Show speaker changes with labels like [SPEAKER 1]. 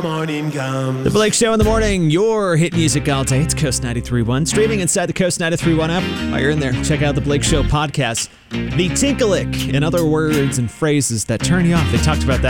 [SPEAKER 1] Morning comes.
[SPEAKER 2] The Blake Show in the morning, your hit music all day. It's Coast 93.1. Streaming inside the Coast 93.1 app. While you're in there, check out the Blake Show podcast. The Tinkalick, in other words and phrases that turn you off. They talked about that